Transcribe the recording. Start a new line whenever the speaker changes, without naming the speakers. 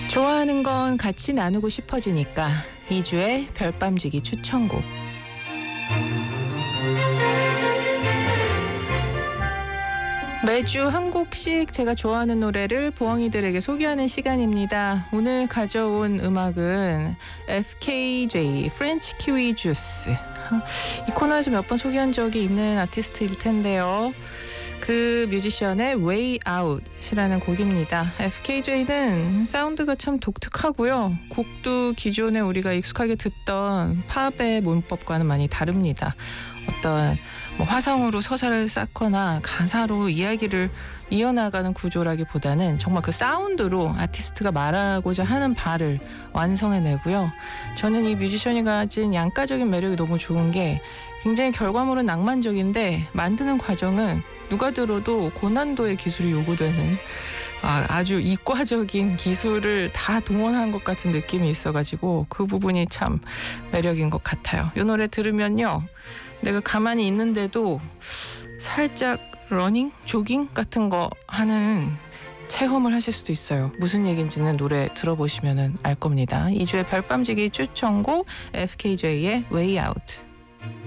좋아하는 건 같이 나누고 싶어지니까 이주의 별밤지기 추천곡. 매주 한 곡씩 제가 좋아하는 노래를 부엉이들에게 소개하는 시간입니다. 오늘 가져온 음악은 FKJ, 프렌치 키위 주스. 이 코너에서 몇 번 소개한 적이 있는 아티스트일 텐데요. 그 뮤지션의 Way Out이라는 곡입니다. FKJ는 사운드가 참 독특하고요. 곡도 기존에 우리가 익숙하게 듣던 팝의 문법과는 많이 다릅니다. 어떤 화성으로 서사를 쌓거나 가사로 이야기를 이어나가는 구조라기보다는 정말 그 사운드로 아티스트가 말하고자 하는 바를 완성해내고요. 저는 이 뮤지션이 가진 양가적인 매력이 너무 좋은 게 굉장히 결과물은 낭만적인데 만드는 과정은 누가 들어도 고난도의 기술이 요구되는 아주 이과적인 기술을 다 동원한 것 같은 느낌이 있어가지고 그 부분이 참 매력인 것 같아요. 이 노래 들으면요. 내가 가만히 있는데도 살짝 러닝? 조깅 같은 거 하는 체험을 하실 수도 있어요. 무슨 얘기인지는 노래 들어보시면 알 겁니다. 이주의 별밤지기 추천곡 FKJ의 Way Out.